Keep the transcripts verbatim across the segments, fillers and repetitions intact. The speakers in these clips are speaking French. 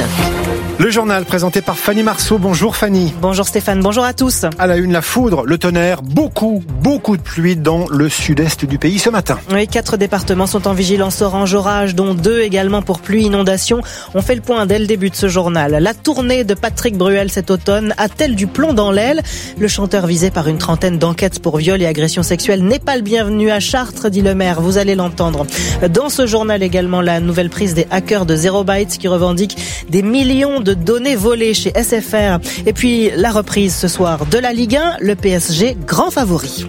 Le journal présenté par Fanny Marceau. Bonjour Fanny. Bonjour Stéphane, bonjour à tous. À la une, la foudre, le tonnerre, beaucoup, beaucoup de pluie dans le sud-est du pays ce matin. Oui, quatre départements sont en vigilance orange orage, dont deux également pour pluie inondation. On fait le point dès le début de ce journal. La tournée de Patrick Bruel cet automne a-t-elle du plomb dans l'aile ? Le chanteur visé par une trentaine d'enquêtes pour viol et agression sexuelle n'est pas le bienvenu à Chartres, dit le maire. Vous allez l'entendre. Dans ce journal également, la nouvelle prise des hackers de Zero Bytes qui revendiquent des millions de données volées chez S F R. Et puis la reprise ce soir de la Ligue un, le P S G grand favori.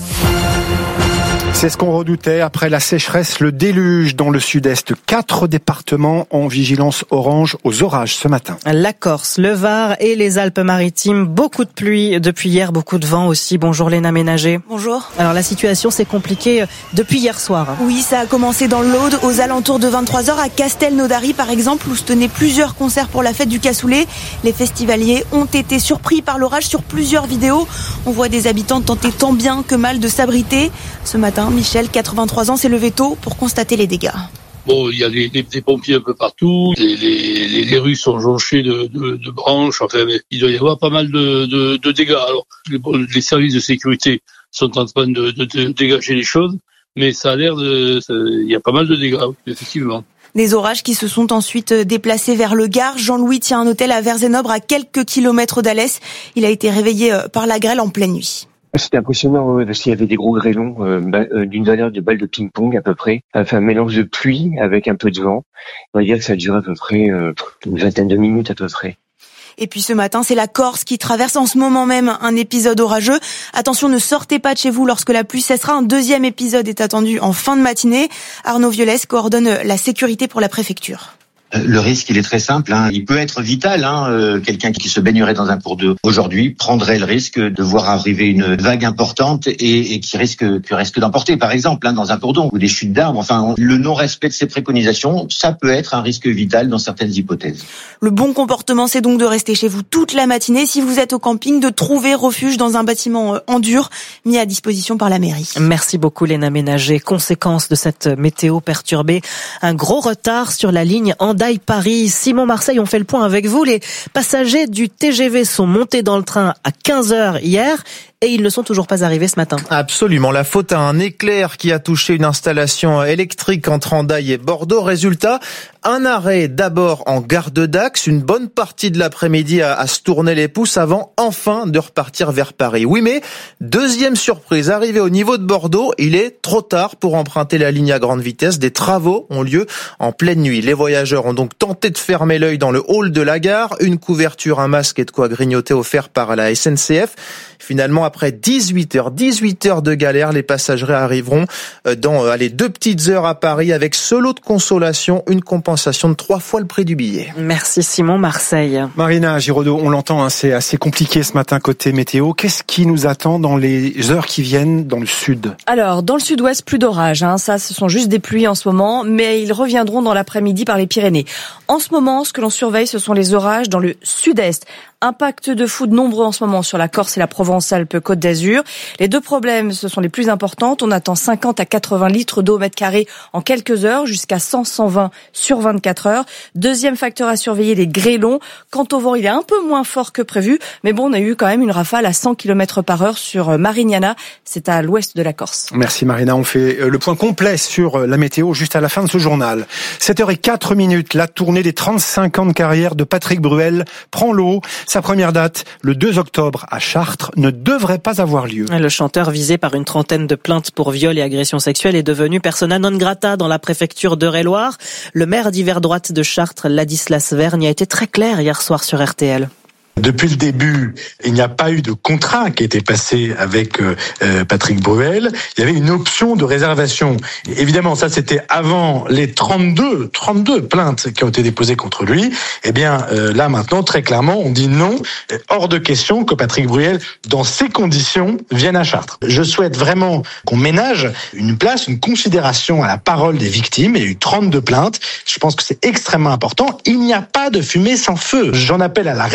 C'est ce qu'on redoutait après la sécheresse, le déluge dans le sud-est. Quatre départements en vigilance orange aux orages ce matin. La Corse, le Var et les Alpes-Maritimes. Beaucoup de pluie depuis hier, beaucoup de vent aussi. Bonjour Léna Ménager. Bonjour. Alors la situation s'est compliquée depuis hier soir. Oui, ça a commencé dans l'Aude aux alentours de vingt-trois heures à Castelnaudary par exemple, où se tenaient plusieurs concerts pour la fête du cassoulet. Les festivaliers ont été surpris par l'orage sur plusieurs vidéos. On voit des habitants tenter tant bien que mal de s'abriter. Ce matin, Michel, quatre-vingt-trois ans, s'est levé tôt pour constater les dégâts. Bon, il y a des, des, des pompiers un peu partout, les, les, les rues sont jonchées de, de, de branches, enfin, il doit y avoir pas mal de, de, de dégâts. Alors, les, les services de sécurité sont en train de, de, de dégager les choses, mais ça a l'air de, ça, il y a pas mal de dégâts, effectivement. Des orages qui se sont ensuite déplacés vers le Gard. Jean-Louis tient un hôtel à Verzenobre à quelques kilomètres d'Alès. Il a été réveillé par la grêle en pleine nuit. C'était impressionnant parce qu'il y avait des gros grêlons euh, d'une valeur de balles de ping-pong à peu près. Enfin, un mélange de pluie avec un peu de vent. On va dire que ça a duré à peu près euh, une vingtaine de minutes à peu près. Et puis ce matin, c'est la Corse qui traverse en ce moment même un épisode orageux. Attention, ne sortez pas de chez vous lorsque la pluie cessera. Un deuxième épisode est attendu en fin de matinée. Arnaud Violès coordonne la sécurité pour la préfecture. Le risque, il est très simple. Hein. Il peut être vital. Hein. Euh, quelqu'un qui se baignerait dans un cours d'eau aujourd'hui prendrait le risque de voir arriver une vague importante et, et qui risque, qui risque d'emporter, par exemple, hein, dans un cours d'eau ou des chutes d'arbres. Enfin, le non-respect de ces préconisations, ça peut être un risque vital dans certaines hypothèses. Le bon comportement, c'est donc de rester chez vous toute la matinée. Si vous êtes au camping, de trouver refuge dans un bâtiment en dur mis à disposition par la mairie. Merci beaucoup Léna Ménager. Conséquence de cette météo perturbée, un gros retard sur la ligne Hendaye-Paris. Simon Marseille, on fait le point avec vous. Les passagers du T G V sont montés dans le train à quinze heures hier et ils ne sont toujours pas arrivés ce matin. Absolument. La faute à un éclair qui a touché une installation électrique entre Hendaye et Bordeaux. Résultat, un arrêt d'abord en gare de Dax, une bonne partie de l'après-midi à, à se tourner les pouces avant enfin de repartir vers Paris. Oui, mais deuxième surprise, arrivé au niveau de Bordeaux, il est trop tard pour emprunter la ligne à grande vitesse. Des travaux ont lieu en pleine nuit. Les voyageurs ont donc tenté de fermer l'œil dans le hall de la gare. Une couverture, un masque et de quoi grignoter offert par la S N C F. Finalement, après dix-huit heures, dix-huit heures de galère, les passagers arriveront dans allez, deux petites heures à Paris avec ce lot de consolation, une compensation de trois fois le prix du billet. Merci Simon Marseille. Marina Giraudot, on l'entend, hein, c'est assez compliqué ce matin côté météo. Qu'est-ce qui nous attend dans les heures qui viennent dans le sud ? Alors, dans le sud-ouest, plus d'orage. Hein. Ça, ce sont juste des pluies en ce moment, mais ils reviendront dans l'après-midi par les Pyrénées. En ce moment, ce que l'on surveille, ce sont les orages dans le sud-est. Impact de foudre nombreux en ce moment sur la Corse et la Provence-Alpes-Côte d'Azur. Les deux problèmes, ce sont les plus importants. On attend cinquante à quatre-vingts litres d'eau au mètre carré en quelques heures, jusqu'à cent à cent vingt sur vingt-quatre heures. Deuxième facteur à surveiller, les grêlons. Quant au vent, il est un peu moins fort que prévu, mais bon, on a eu quand même une rafale à cent kilomètres par heure sur Marignana. C'est à l'ouest de la Corse. Merci Marina. On fait le point complet sur la météo juste à la fin de ce journal. sept heures zéro quatre minutes, la tournée des trente-cinq ans de carrière de Patrick Bruel prend l'eau. Sa première date, le deux octobre à Chartres, ne devrait pas avoir lieu. Le chanteur visé par une trentaine de plaintes pour viol et agression sexuelle est devenu persona non grata dans la préfecture d'Eure-et-Loir. Le maire d'hiver droite de Chartres, Ladislas Vergne, a été très clair hier soir sur R T L. Depuis le début, il n'y a pas eu de contrat qui a été passé avec euh, Patrick Bruel. Il y avait une option de réservation. Et évidemment, ça c'était avant les trente-deux, trente-deux plaintes qui ont été déposées contre lui. Eh bien, euh, là maintenant, très clairement, on dit non, hors de question que Patrick Bruel, dans ces conditions, vienne à Chartres. Je souhaite vraiment qu'on ménage une place, une considération à la parole des victimes. Il y a eu trente-deux plaintes. Je pense que c'est extrêmement important. Il n'y a pas de fumée sans feu. J'en appelle à la responsabilité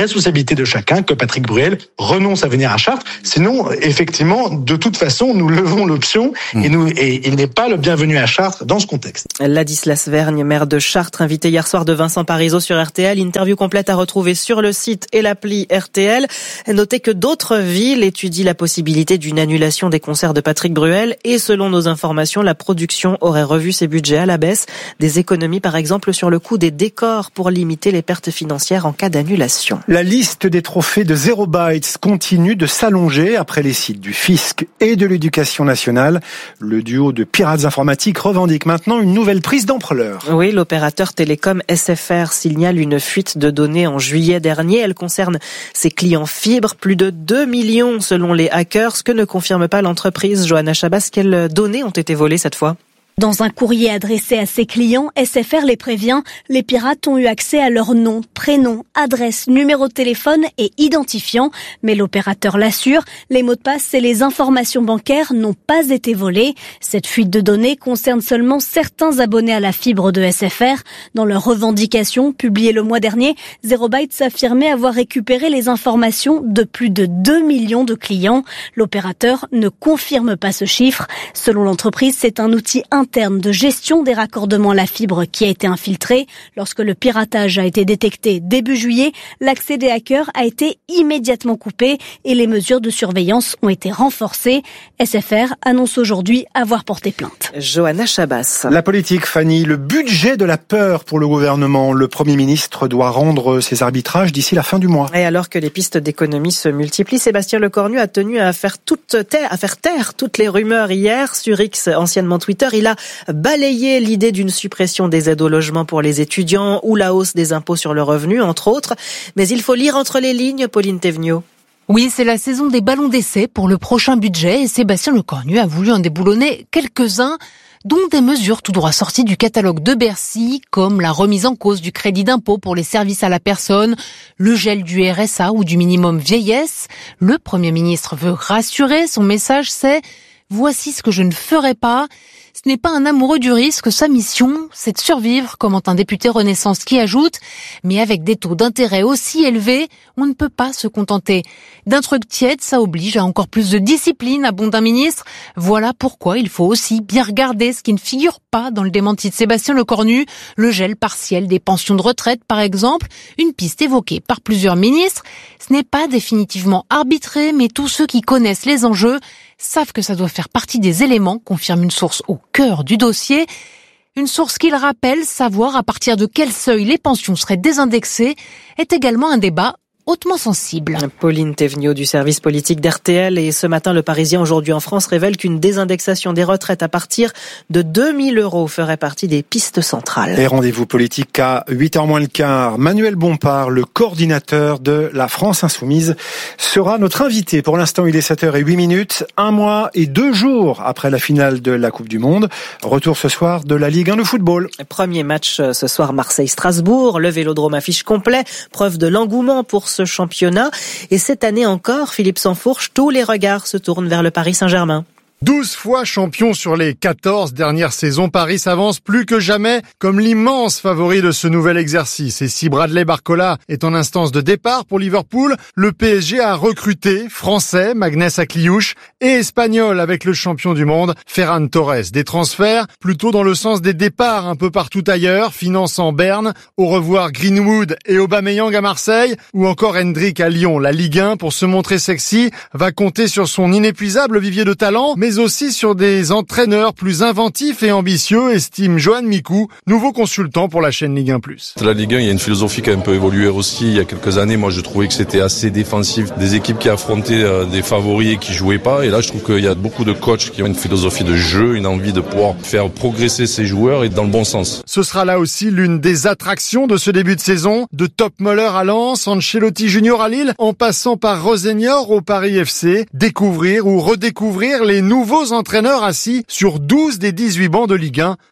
responsabilité de chacun que Patrick Bruel renonce à venir à Chartres. Sinon, effectivement, de toute façon, nous levons l'option mmh. et, nous, et il n'est pas le bienvenu à Chartres dans ce contexte. Ladislas Vergne, maire de Chartres, invité hier soir de Vincent Parisot sur R T L. Interview complète à retrouver sur le site et l'appli R T L. Notez que d'autres villes étudient la possibilité d'une annulation des concerts de Patrick Bruel et selon nos informations, la production aurait revu ses budgets à la baisse. Des économies par exemple sur le coût des décors pour limiter les pertes financières en cas d'annulation. La liste des trophées de Zero Bytes continue de s'allonger après les sites du Fisc et de l'Éducation nationale. Le duo de pirates informatiques revendique maintenant une nouvelle prise d'ampleur. Oui, l'opérateur télécom S F R signale une fuite de données en juillet dernier. Elle concerne ses clients fibre, plus de deux millions selon les hackers, ce que ne confirme pas l'entreprise. Johanna Chabas, quelles données ont été volées cette fois ? Dans un courrier adressé à ses clients, S F R les prévient, les pirates ont eu accès à leur nom, prénom, adresse, numéro de téléphone et identifiant. Mais l'opérateur l'assure, les mots de passe et les informations bancaires n'ont pas été volés. Cette fuite de données concerne seulement certains abonnés à la fibre de S F R. Dans leur revendication, publiée le mois dernier, Zero Bytes affirmait avoir récupéré les informations de plus de deux millions de clients. L'opérateur ne confirme pas ce chiffre. Selon l'entreprise, c'est un outil interne de gestion des raccordements à la fibre qui a été infiltré. Lorsque le piratage a été détecté début juillet, l'accès des hackers a été immédiatement coupé et les mesures de surveillance ont été renforcées. S F R annonce aujourd'hui avoir porté plainte. Johanna Chabas. La politique, Fanny, le budget de la peur pour le gouvernement. Le Premier ministre doit rendre ses arbitrages d'ici la fin du mois. Et alors que les pistes d'économie se multiplient, Sébastien Lecornu a tenu à faire, toute terre, à faire taire toutes les rumeurs hier sur X, anciennement Twitter. Il a balayé l'idée d'une suppression des aides au logement pour les étudiants ou la hausse des impôts sur le revenu, entre autres. Mais il faut lire entre les lignes, Pauline Thévenot. Oui, c'est la saison des ballons d'essai pour le prochain budget et Sébastien Lecornu a voulu en déboulonner quelques-uns, dont des mesures tout droit sorties du catalogue de Bercy, comme la remise en cause du crédit d'impôt pour les services à la personne, le gel du R S A ou du minimum vieillesse. Le Premier ministre veut rassurer, son message c'est « Voici ce que je ne ferai pas ». Ce n'est pas un amoureux du risque, sa mission, c'est de survivre, commente un député Renaissance qui ajoute « Mais avec des taux d'intérêt aussi élevés, on ne peut pas se contenter d'un truc tiède, ça oblige à encore plus de discipline, abonde un ministre. Voilà pourquoi il faut aussi bien regarder ce qui ne figure pas dans le démenti de Sébastien Lecornu, le gel partiel des pensions de retraite par exemple, une piste évoquée par plusieurs ministres. Ce n'est pas définitivement arbitré, mais tous ceux qui connaissent les enjeux savent que ça doit faire partie des éléments, confirme une source au cœur du dossier. Une source qu'il rappelle, savoir à partir de quel seuil les pensions seraient désindexées, est également un débat hautement sensible. Pauline Thévenot du service politique d'R T L et ce matin, le Parisien aujourd'hui en France révèle qu'une désindexation des retraites à partir de deux mille euros ferait partie des pistes centrales. Et rendez-vous politique à huit heures moins le quart. Manuel Bompard, le coordinateur de la France Insoumise, sera notre invité. Pour l'instant, il est sept heures huit minutes, un mois et deux jours après la finale de la Coupe du Monde. Retour ce soir de la Ligue un de football. Premier match ce soir, Marseille-Strasbourg. Le Vélodrome affiche complet, preuve de l'engouement pour ce championnat. Et cette année encore, Philippe Sansfourche, tous les regards se tournent vers le Paris Saint-Germain. douze fois champion sur les quatorze dernières saisons, Paris s'avance plus que jamais comme l'immense favori de ce nouvel exercice. Et si Bradley Barcola est en instance de départ pour Liverpool, le P S G a recruté français Magnès Akliouche et espagnol avec le champion du monde Ferran Torres. Des transferts plutôt dans le sens des départs un peu partout ailleurs, finançant Berne, au revoir Greenwood et Aubameyang à Marseille ou encore Hendrick à Lyon. La Ligue un, pour se montrer sexy, va compter sur son inépuisable vivier de talent, mais mais aussi sur des entraîneurs plus inventifs et ambitieux, estime Johan Mikou, nouveau consultant pour la chaîne Ligue un plus. La Ligue un, il y a une philosophie qui a un peu évolué aussi. Il y a quelques années, moi je trouvais que c'était assez défensif. Des équipes qui affrontaient euh, des favoris et qui jouaient pas. Et là, je trouve qu'il y a beaucoup de coachs qui ont une philosophie de jeu, une envie de pouvoir faire progresser ces joueurs et dans le bon sens. Ce sera là aussi l'une des attractions de ce début de saison. De Top Muller à Lens, Ancelotti Junior à Lille, en passant par Rosenior au Paris F C. Découvrir ou redécouvrir les nouveaux entraîneurs assis sur douze des dix-huit bancs de Ligue un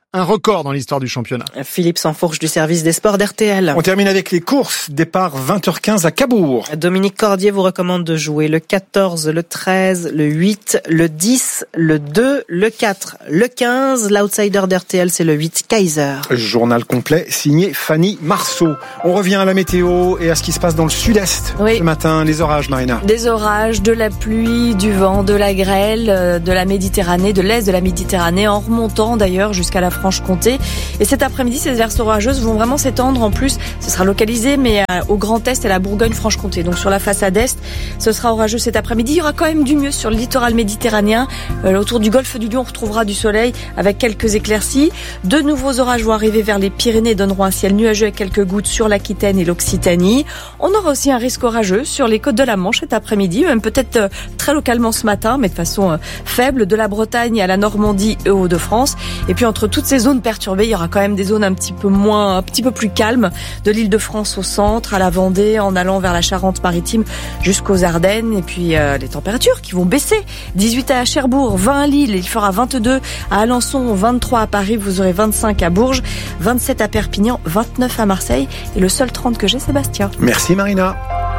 un record dans l'histoire du championnat. Philippe s'enfourche du service des sports d'R T L. On termine avec les courses. Départ vingt heures quinze à Cabourg. Dominique Cordier vous recommande de jouer le quatorze, le treize, le huit, le dix, le deux, le quatre, le quinze. L'outsider d'R T L, c'est le huit, Kaiser. Journal complet signé Fanny Marceau. On revient à la météo et à ce qui se passe dans le sud-est. Oui. Ce matin, les orages, Marina. Des orages, de la pluie, du vent, de la grêle, de la Méditerranée, de l'est de la Méditerranée, en remontant d'ailleurs jusqu'à la Franche-Comté. Et cet après-midi, ces averses orageuses vont vraiment s'étendre. En plus, ce sera localisé, mais au Grand Est et à la Bourgogne-Franche-Comté. Donc sur la façade est, ce sera orageux cet après-midi. Il y aura quand même du mieux sur le littoral méditerranéen. Euh, autour du golfe du Lion, on retrouvera du soleil avec quelques éclaircies. De nouveaux orages vont arriver vers les Pyrénées, donneront un ciel nuageux avec quelques gouttes sur l'Aquitaine et l'Occitanie. On aura aussi un risque orageux sur les côtes de la Manche cet après-midi, même peut-être euh, très localement ce matin, mais de façon euh, faible, de la Bretagne à la Normandie et aux Hauts-de-France. Et puis entre toutes ces zones perturbées, il y aura quand même des zones un petit peu moins, un petit peu plus calmes, de l'Île-de-France au centre, à la Vendée, en allant vers la Charente-Maritime jusqu'aux Ardennes. Et puis euh, les températures qui vont baisser. dix-huit à Cherbourg, vingt à Lille, il fera vingt-deux à Alençon, vingt-trois à Paris, vous aurez vingt-cinq à Bourges, vingt-sept à Perpignan, vingt-neuf à Marseille. Et le seul trente que j'ai, Sébastien. Merci Marina.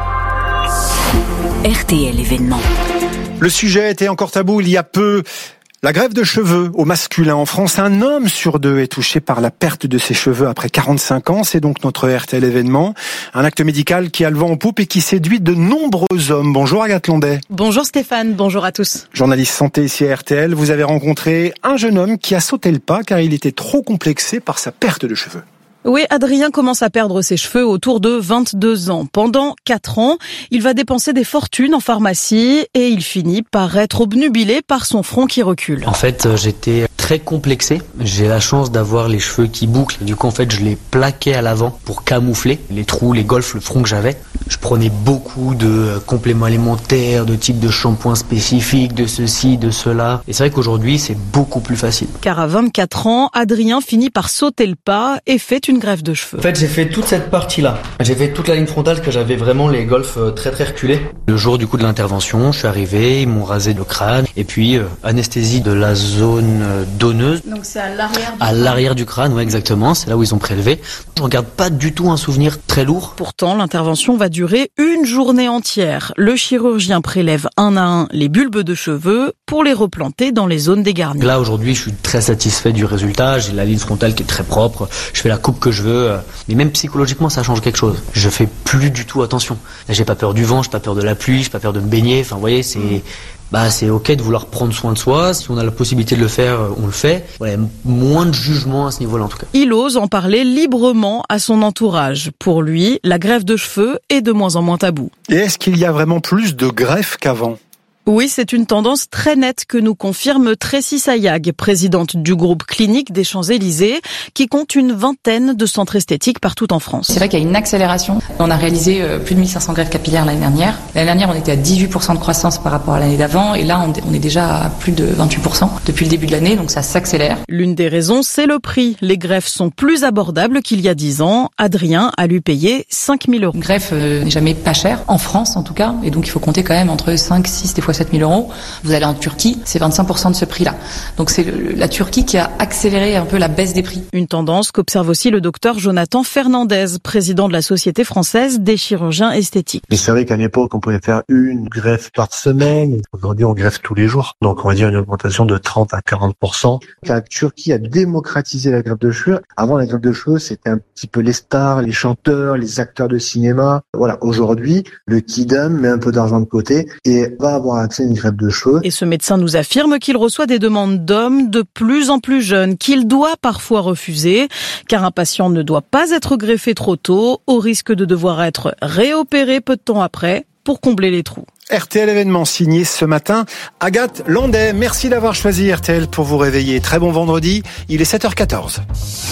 R T L événement. Le sujet était encore tabou il y a peu. La greffe de cheveux au masculin en France, un homme sur deux est touché par la perte de ses cheveux après quarante-cinq ans. C'est donc notre R T L événement. Un acte médical qui a le vent en poupe et qui séduit de nombreux hommes. Bonjour Agathe Londet. Bonjour Stéphane, bonjour à tous. Journaliste santé ici à R T L, vous avez rencontré un jeune homme qui a sauté le pas car il était trop complexé par sa perte de cheveux. Oui, Adrien commence à perdre ses cheveux autour de vingt-deux ans. Pendant quatre ans, il va dépenser des fortunes en pharmacie et il finit par être obnubilé par son front qui recule. En fait, j'étais très complexé. J'ai la chance d'avoir les cheveux qui bouclent. Du coup, en fait, je les plaquais à l'avant pour camoufler les trous, les golfs, le front que j'avais. Je prenais beaucoup de compléments alimentaires, de types de shampoings spécifiques, de ceci, de cela. Et c'est vrai qu'aujourd'hui, c'est beaucoup plus facile. Car à vingt-quatre ans, Adrien finit par sauter le pas et fait une greffe de cheveux. En fait, j'ai fait toute cette partie-là. J'ai fait toute la ligne frontale que j'avais vraiment les golfs très très reculés. Le jour du coup de l'intervention, je suis arrivé, ils m'ont rasé le crâne et puis euh, anesthésie de la zone euh, donneuse. Donc c'est à l'arrière du À crâne. l'arrière du crâne, ouais, exactement. C'est là où ils ont prélevé. Je regarde pas du tout un souvenir très lourd. Pourtant, l'intervention va durer une journée entière. Le chirurgien prélève un à un les bulbes de cheveux pour les replanter dans les zones dégarnies. Là, aujourd'hui, je suis très satisfait du résultat. J'ai la ligne frontale qui est très propre. Je fais la coupe que je veux. Mais même psychologiquement, ça change quelque chose. Je fais plus du tout attention. J'ai pas peur du vent, j'ai pas peur de la pluie, j'ai pas peur de me baigner. Enfin, vous voyez, c'est... Bah, c'est ok de vouloir prendre soin de soi. Si on a la possibilité de le faire, on le fait. Voilà, moins de jugement à ce niveau-là, en tout cas. Il ose en parler librement à son entourage. Pour lui, la greffe de cheveux est de moins en moins tabou. Et est-ce qu'il y a vraiment plus de greffes qu'avant ? Oui, c'est une tendance très nette que nous confirme Tracy Sayag, présidente du groupe clinique des Champs-Élysées, qui compte une vingtaine de centres esthétiques partout en France. C'est vrai qu'il y a une accélération. On a réalisé plus de mille cinq cents greffes capillaires l'année dernière. L'année dernière, on était à dix-huit pour cent de croissance par rapport à l'année d'avant. Et là, on est déjà à plus de vingt-huit pour cent depuis le début de l'année, donc ça s'accélère. L'une des raisons, c'est le prix. Les greffes sont plus abordables qu'il y a dix ans. Adrien a lui payé cinq mille euros. Une greffe euh, n'est jamais pas chère, en France en tout cas. Et donc, il faut compter quand même entre cinq, six, des fois sept mille euros. Vous allez en Turquie, c'est vingt-cinq pour cent de ce prix-là. Donc c'est le, la Turquie qui a accéléré un peu la baisse des prix. Une tendance qu'observe aussi le docteur Jonathan Fernandez, président de la Société française des chirurgiens esthétiques. Mais c'est vrai qu'à l'époque, on pouvait faire une greffe par semaine. Aujourd'hui, on greffe tous les jours. Donc on va dire une augmentation de trente à quarante pour cent. La Turquie a démocratisé la greffe de cheveux. Avant, la greffe de cheveux, c'était un petit peu les stars, les chanteurs, les acteurs de cinéma. Voilà, aujourd'hui, le kidam met un peu d'argent de côté et va avoir accès à une greffe de cheveux. Et ce médecin nous affirme qu'il reçoit des demandes d'hommes de plus en plus jeunes, qu'il doit parfois refuser, car un patient ne doit pas être greffé trop tôt, au risque de devoir être réopéré peu de temps après pour combler les trous. R T L événement signé ce matin Agathe Landais. Merci d'avoir choisi R T L pour vous réveiller. Très bon vendredi, il est sept heures quatorze.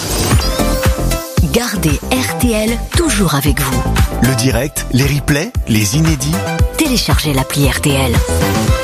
Gardez R T L toujours avec vous. Le direct, les replays, les inédits. Téléchargez l'appli R T L.